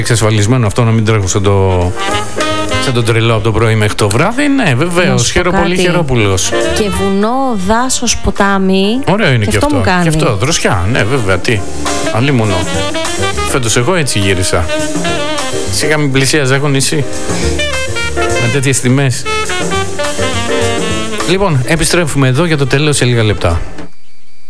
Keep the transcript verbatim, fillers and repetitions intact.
εξασφαλισμένο αυτό, να μην τρέχω σαν το, σαν το τρελό από το πρωί μέχρι το βράδυ. Ναι, βεβαίως. Χαίρο πολύ, Χερόπουλος. Και βουνό, δάσος, ποτάμι. Ωραίο είναι και, και αυτό. αυτό. Μου κάνει. Και αυτό, δροσιά. Ναι, βέβαια. Τι. Αλλήμονο. Φέτος εγώ έτσι γύρισα. Σιγά μην πλησίαζα έχω νησί. Με τέτοιες τιμές. Λοιπόν, επιστρέφουμε εδώ για το τέλος σε λίγα λεπτά.